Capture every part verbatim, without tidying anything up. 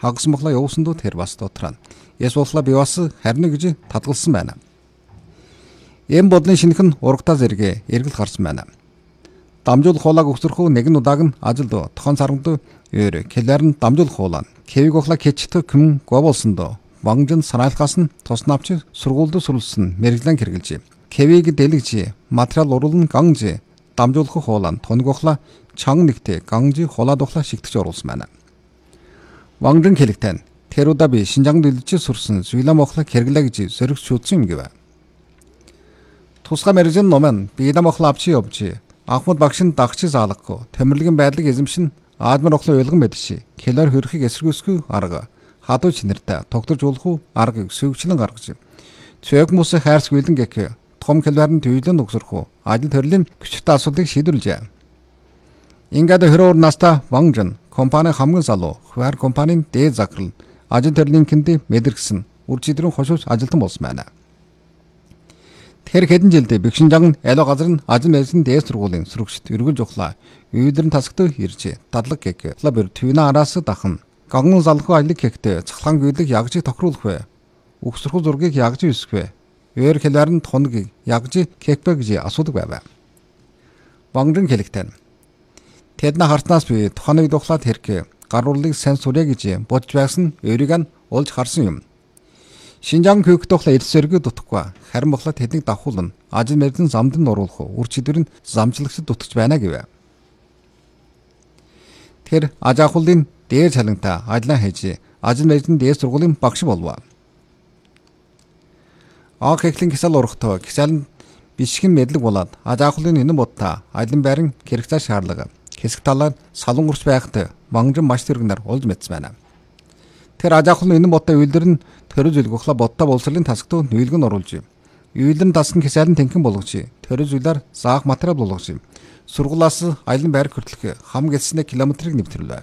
хагас мохла явуулсандуу тэр бас дотраа. Ясуулла би бас харна гэж татгалсан байна. Эм бодлын шинхэн урагтаа зэрэг эргэл гарсан байна. Дамжуул хуулаг өгсөрхөө нэгэн удааг нь ажилд тохон сарганд өөр келэрн дамжуул хуулаа. Кевиг охла keçтэй күм гоболсондоо вангжин санаалгаас нь тоснавч сургуульд сүрлсэн мэрэглэн хэрэгжилжээ. Кевиг дэлгэж материал уруулн ганж дамжуулах хуулаа тоног охла чанг нэгтэй ганжи хулаад охла шигтэж оруулсан байна. Вангжин хэлэгтэн тэр удаа би Шинжаанд дэлж сүрсэн Зүйлам охла хэрэглээ гэж сөрөг шүтсэн юм гэв. Тусгай мэрэгжин номын бидам охла авчи явж Ахмад багшин дагчи заалгахгүй тэмэрлэгэн байдлыг эзэмшин аадмар охла ойлгон байдши келэр хөрхийг эсэргүүсгүй арга хадуу чинэртэй тогтож уулах аргыг сөвчлэн гаргаж цэг мус хайрс гүйлэн гэх том келэрн төвлөн өгсөрхөө ажил төрлийн хүчтэй асуудлыг шийдвэрлэжээ. Ингээд хөрөөр наста вангжин компани хамгийн залуу хвар компанийн дээд заграл ажил төрлийн кэнди мэдэргсэн үр жидрэн хошууч ажилтан болсон байна. Тэр хэдэн жилдээ Бэкшинжан аль газрын ажил мэжлийн дээд сургуулийн сурагчид өргөл жухлаа үйдэрн тасагт иржээ дадлаг гэх лабер төвнө араас дахан ганган залхуу ажлыг гэхтээ цахлан гүйлэг ягжиг тохируулах вэ өгсөрхөө зургийг ягж үсэх вэ өөр хэлэрн тоног ягж кекбэ гэж асуудаг байв. Вангжин хэлэгтэн тэд на хартнаас би туханыг духлаад хэрэг гаруулыг сайн сурья гэж бодж байсан өөрийг нь олж харсан юм. Шинжаан хөвгт тухла эрсэрэг дутхгүй харин бохла тэднийг давхуулна ажил мэргэжлийн замд нь оруулах үр жидөр нь замжлагчд дутгаж байна гэв. Тэр ажаахуулын дээр чалентай ажиллаа хийж ажил мэргэжлийн дээд сургуулийн багш болов. Аа хэхлэн кисал урахтаа кисал бишгэн мэдлэг болоод ажаахуулын энэн бодта ажлын байран хэрэгцээ шаарлага хэсэг талаар салун урч байхад вангжин маш тэрэгнэр олж мэдсэн байна. Тэр ажаахуулын энэн бодта үйлдэр нь төрөж үлгөхла бодта боловсролын тасагт нүүлгэн оруулж үйлдэн тасган кисалын тэнхэн болгож төрөж үйлээр заах материал болгож сургуулаас аялан байр хүртэлх хам гэлснэ километрийг нэвтрлээ.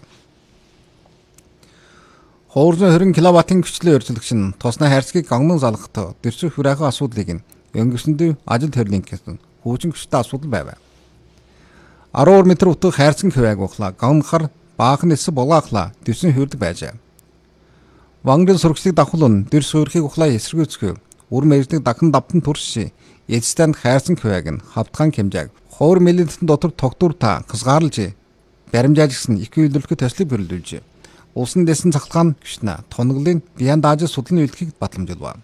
Хоорзон хорин киловаттын хүчлээ өржлөгч нь тосны хайрцгийг ганган залгахад дэрчрэх хүрээхэн асуудлыг нь өнгөрсөнд ажил төрлийн гэсэн хүүчин хүчтэй асуудал байв. арван метр утга хайрцаг хөвээг ухлаа ганхар баахан эс булгаахлаа дэвсэн хүрдэг байжээ. Вангжин сурагчдыг давхуулн дэр суурхийг ухлаа эсэргүүцгөө үр мэргэжлэг дахин давтан турши эцэстэн хайрцаг хөвээг нь хавтхан хэмжээг хоор мэлэдтэн дотор тогтуур та хасгаарлж баримжааж гисэн их үйлдвэрлэх төслийг бүрэлдүүлж улсын дэсэн цахалгаан гүшнэ тоноглын биян дааж судлын үйлдэлхийг батламжуулв.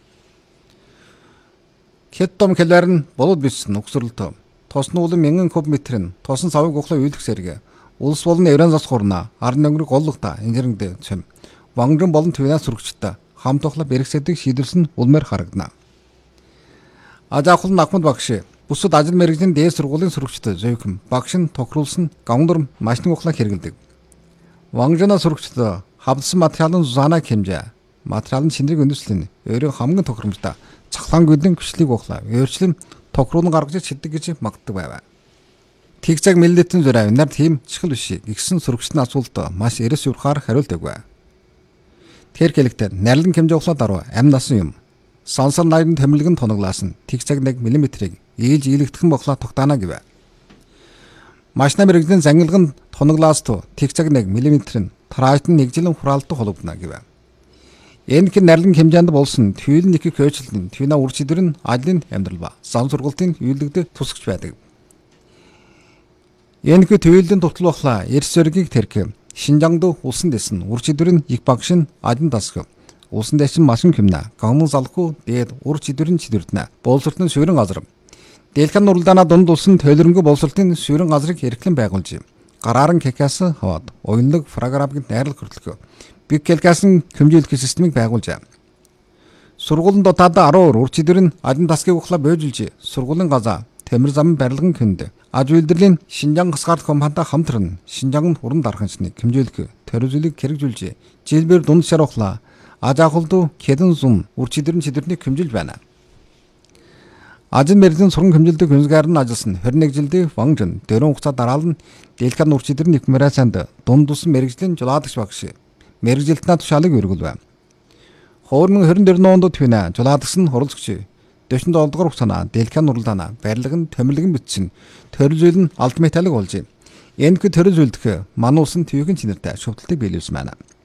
Хэттом хэлэрн болоод бичсэн өгсөрлөлтөө тосны улам мянган куб метр нь тосон савыг ухлаа үйлдэх зэрэг улс болон Евран зас хурна ар нөнгөрөг голлогта инженеринг цэм вангжин болон төвнэ сурагчтай хамт ухлаа бэрхсэдэг шийдвэрсэн улмаар харагдана. Ажаахул Ахмад багш бусад ажил мэргэжлийн дээд сургуулийн сурагчтай зөвхөн багш нь тохируулсан гавндар машин ухлаа хэрэгэлдэг. Вангжина сурагчтай хавдсан материалын зузаанаа хэмжээ материалын шинжлэх үндэслэл өөрийн хамгийн тохиромжтой цахлаан гүйлэн хүчлийг ухлаа өөрчлөн тохируулан гаргаж чаддаг гэж магтдаг байв. Тэгцэг мэллэтэн зураа нар тийм чихэл биш гисэн сурагчдын асуултад маш эрэс урахаар хариулдаг байв. Тэр хэлэхдээ нарийн хэмжээ ухлаа даруй амь насан юм. Сансар найрын тэмлэгэн тоноглаас нь тэгцэг нэг миллиметрийг ээлж ийлэгдэхэн бохлаа тогтаана гэв. Машина мэргэжлийн зангилгын тоноглаас туу тэгцэг нэг миллиметр нь тараажт нь нэг жилийн хураалтад холбогдно гэв. Энэ хэн нарийн хэмжээнд болсон төвлөн нэг хөөчлөлтийн төвнө үр жидөр нь ажлын амьдрал ба зам сургалтын үйлдэгдэ тусагч байдаг. Энэ хэн төвлөн тутал бохлаа эрс зөргийг тэрх Шинжаанд улсын дэсэн үр жидөр нь их багшин ажин тасгав. Улсын дэсэн машин хэмнэ ганган залхуу дээд үр жидэрийн чидэрднэ боловсролтын суурин газар. Дэлхэн уралдаана дунд улсын төлөрөнгө боловсролтын суурин газрыг хэрэглэн байгуулж гарааран кекас хаваад уянлаг програмыг найрлах хөтлөх биг келкасын хэмжүүлэх системийг байгуулжээ. Сургуулийн дотоод арван үр жидэр нь ажин тасгийг ухлаа бойжилж сургуулийн газаа Тэмэр зам барилгын хүнд аж үйлдвэрлэлийн Шинжаан хасгаалт компанитай хамтран Шинжаанд уран дарханчны хэмжүүлэх төрөзөлийг хэрэгжүүлж жилбэр дунд шарахлаа ажаахулд хэдэн зам үр жидэрэн чидэрнийг хэмжилж байна. Ажил мэргэжлийн сургам хэмжилдэг хүнсгээр нь ажилласан хорин нэг жилдээ вангжин дөрвөн хугацаа дараалан дэлхэн үр жидэр нэгмэрэ санд дунд тус мэргэжлийн жулаалагч багш мэргэжилтнаа тушаалыг өргөлв. Хоормон хорин дөрвөн онд төвнэ жулаалагч нь хурлцгч дэвшин долдгор хугацаана дэлхэн уралдаана барилга нь томилгон бичсэн төрөлжүүл нь алт металлыг болж энэ төрөлжүүлдэх мануусан төвийн чинэртэй шувталтыг биелүүлсэн байна.